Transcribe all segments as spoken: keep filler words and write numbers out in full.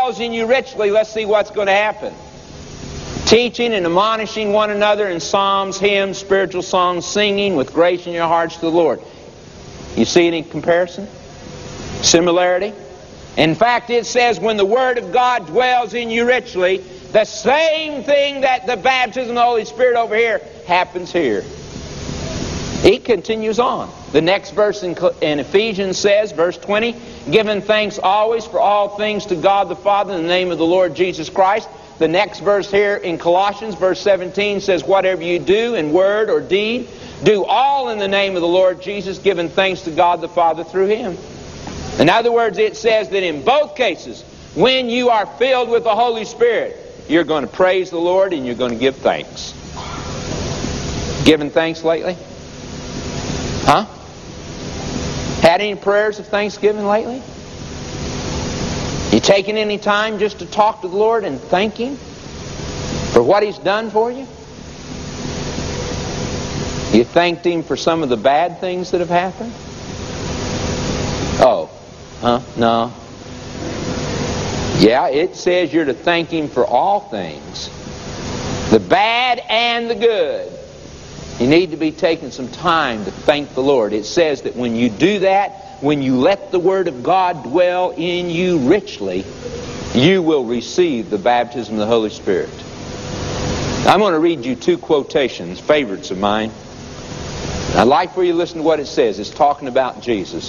dwells in you richly, let's see what's going to happen. Teaching and admonishing one another in psalms, hymns, spiritual songs, singing with grace in your hearts to the Lord. You see any comparison? Similarity? In fact, it says when the Word of God dwells in you richly, the same thing that the baptism of the Holy Spirit over here happens here. He continues on. The next verse in, in Ephesians says, verse twenty, giving thanks always for all things to God the Father in the name of the Lord Jesus Christ. The next verse here in Colossians, verse seventeen, says, whatever you do in word or deed, do all in the name of the Lord Jesus, giving thanks to God the Father through Him. In other words, it says that in both cases, when you are filled with the Holy Spirit, you're going to praise the Lord and you're going to give thanks. Given thanks lately? Huh? Had any prayers of thanksgiving lately? You taken any time just to talk to the Lord and thank Him for what He's done for you? You thanked Him for some of the bad things that have happened? Oh, huh? No. Yeah, it says you're to thank Him for all things, the bad and the good. You need to be taking some time to thank the Lord. It says that when you do that, when you let the Word of God dwell in you richly, you will receive the baptism of the Holy Spirit. I'm going to read you two quotations, favorites of mine. I'd like for you to listen to what it says. It's talking about Jesus.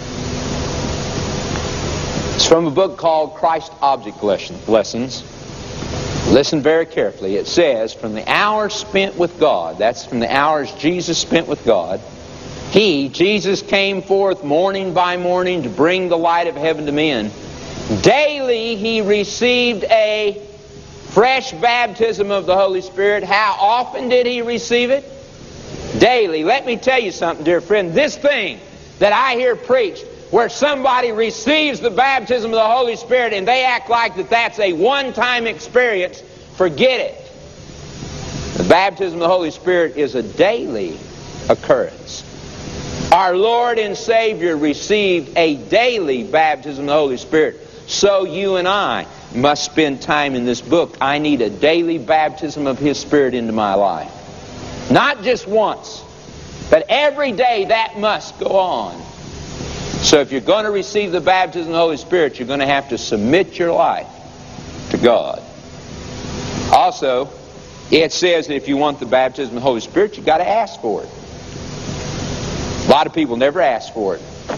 It's from a book called Christ Object Lessons. Listen very carefully. It says, from the hours spent with God, that's from the hours Jesus spent with God, He, Jesus, came forth morning by morning to bring the light of heaven to men. Daily He received a fresh baptism of the Holy Spirit. How often did He receive it? Daily. Let me tell you something, dear friend. This thing that I hear preached, where somebody receives the baptism of the Holy Spirit and they act like that that's a one-time experience, forget it. The baptism of the Holy Spirit is a daily occurrence. Our Lord and Savior received a daily baptism of the Holy Spirit. So you and I must spend time in this book. I need a daily baptism of His Spirit into my life. Not just once, but every day that must go on. So if you're going to receive the baptism of the Holy Spirit, you're going to have to submit your life to God. Also, it says that if you want the baptism of the Holy Spirit, you've got to ask for it. A lot of people never ask for it.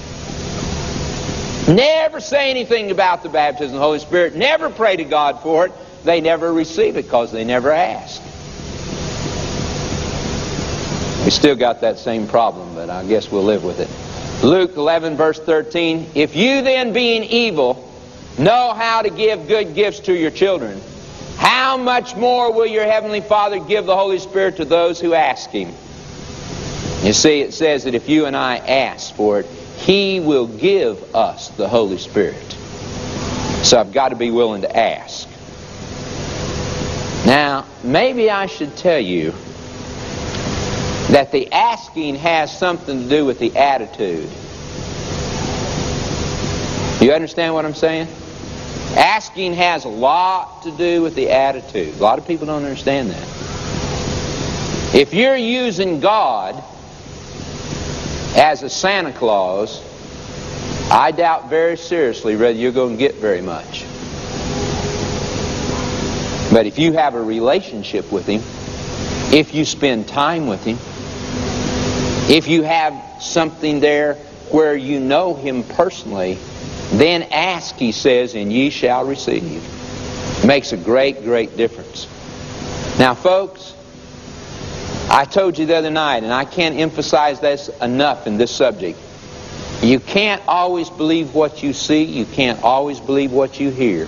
Never say anything about the baptism of the Holy Spirit. Never pray to God for it. They never receive it because they never ask. We still got that same problem, but I guess we'll live with it. Luke eleven, verse thirteen, if you then, being evil, know how to give good gifts to your children, how much more will your Heavenly Father give the Holy Spirit to those who ask Him? You see, it says that if you and I ask for it, He will give us the Holy Spirit. So I've got to be willing to ask. Now, maybe I should tell you that the asking has something to do with the attitude. You understand what I'm saying? Asking has a lot to do with the attitude. A lot of people don't understand that. If you're using God as a Santa Claus, I doubt very seriously whether you're going to get very much. But if you have a relationship with Him, if you spend time with Him, if you have something there where you know Him personally, then ask, He says, and ye shall receive. It makes a great, great difference. Now, folks, I told you the other night, and I can't emphasize this enough in this subject, you can't always believe what you see. You can't always believe what you hear.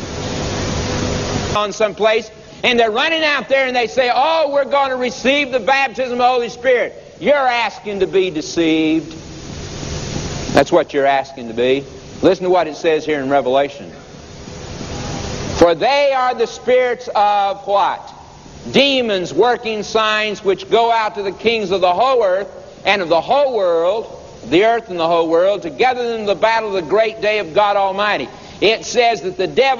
On some place, and they're running out there and they say, oh, we're going to receive the baptism of the Holy Spirit. You're asking to be deceived. That's what you're asking to be. Listen to what it says here in Revelation. For they are the spirits of what? Demons working signs which go out to the kings of the whole earth and of the whole world, the earth and the whole world, together in the battle of the great day of God Almighty. It says that the devil